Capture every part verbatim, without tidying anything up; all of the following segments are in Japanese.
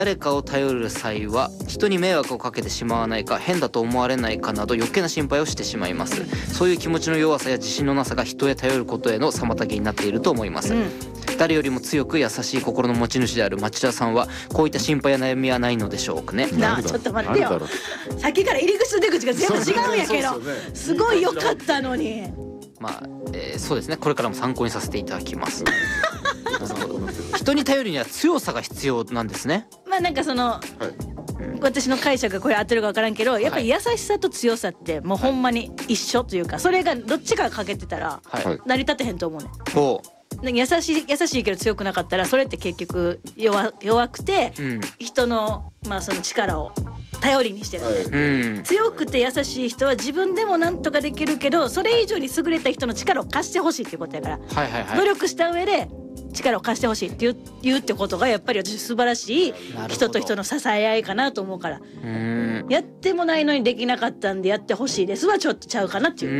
誰かを頼る際は人に迷惑をかけてしまわないか、変だと思われないかなど余計な心配をしてしまいます。そういう気持ちの弱さや自信のなさが人へ頼ることへの妨げになっていると思います、うん、誰よりも強く優しい心の持ち主である町田さんはこういった心配や悩みはないのでしょうかね。 なあちょっと待ってよ、さっきから入り口と出口が全部違うんやけど、すごい良かったのに。 まあ、えー、そうですね、これからも参考にさせていただきます人に頼るには強さが必要なんですね。 まあなんかその、はい、私の解釈がこれ合ってるか分からんけど、やっぱり優しさと強さってもうほんまに一緒というか、それがどっちかが欠けてたら成り立てへんと思うね。 ほう優しい優しいけど強くなかったら、それって結局 弱, 弱くて、うん、人のまあその力を頼りにしてる、はいうん、強くて優しい人は自分でもなんとかできるけど、それ以上に優れた人の力を貸してほしいっていうことやから、はいはいはい、努力した上で力を貸してほしいって言う、言うってことがやっぱり私素晴らしい人と人の支え合いかなと思うから、うんやってもないのにできなかったんでやってほしいですはちょっとちゃうかなっていう。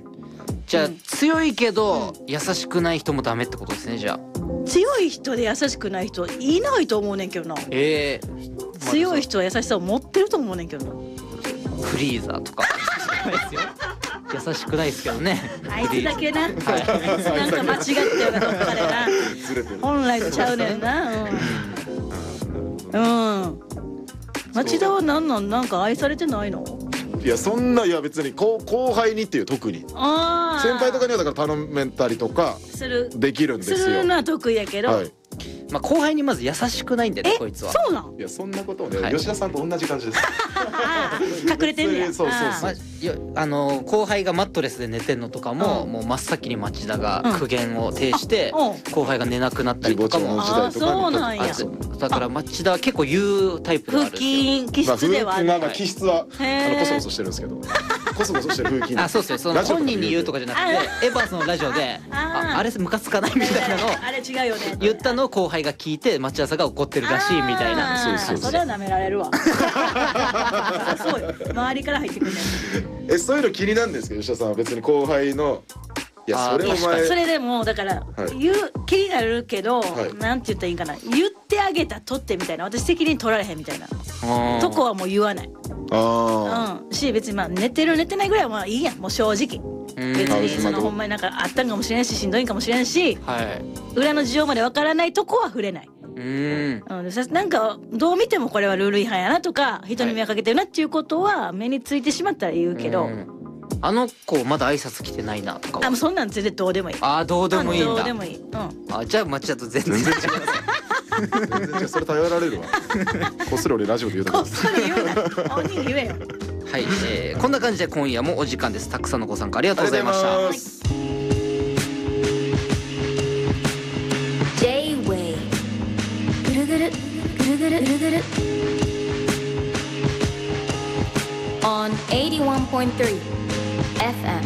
うんじゃあ、うん、強いけど優しくない人もダメってことですね。じゃあ強い人で優しくない人いないと思うねんけどな。 えー、 強い人は優しさを持ってると思うねんけどな。 フリーザーとか優しくないですけどね。 あいつだけな、はい、あいつなんか間違ってるかどっかでな本来とちゃうねんな。うん、うん、町田はなんなんなんか愛されてないの？ いやそんないや別に後後輩にっていう特にあ先輩とかにはだから頼めたりとかできるんですよ。 するのは得意やけど、はい、 まあ後輩にまず優しくないんだよねこいつは。 そうなん？ いやそんなこともね、はい、吉田さんと同じ感じです隠れてんねや。 そうそうそう、 まあ、あの後輩がマットレスで寝てんのとかも、うん、もう真っ先に町田が苦言を呈して、うん、後輩が寝なくなったりとかもあそうなんや。 だから町田は結構言うタイプであるんですよ。 風紀気質ではある、 まあ、気質はあのコソコソしてるんですけどコソコソしてる風紀あそうですよ。その本人に言うとかじゃなくてエヴァースのラジオでああれムカつかないみたいなのをあれ違うよね言ったのを後輩が聞いて町田さんが怒ってるらしいみたいな。 そうそうそうそれは舐められるわそうよ周りから入ってくるね。 えそういうの気になるんですけど吉田さんは別に後輩のいやそれお前それでもだから、はい、言う気になるけど、はい、なんて言ったらいいかな、言ってあげたとってみたいな、私責任取られへんみたいなとこはもう言わない。あ、うん、し別にまあ寝てる寝てないぐらいはまあいいやん、もう正直別にそのほんまになんかあったんかもしれんししんどいんかもしれんし、はい、裏の事情までわからないとこは触れない。うん、なんかどう見てもこれはルール違反やなとか人に迷惑かけてるなっていうことは目についてしまったら言うけど、 あの子まだ挨拶来てないなとかはあもうそんなん全然どうでもいい。 あどうでもいいんだ。 どうでもいい、うん、 あじゃあ町田と全然違います全然違うそれ頼られるわこっそり俺ラジオで言うとこっそり言うな本人に言えよはい、えー、こんな感じで今夜もお時間です。たくさんのご参加ありがとうございました。 ぐるぐるぐるぐるぐるぐる on エイティワンポイントスリー エフエム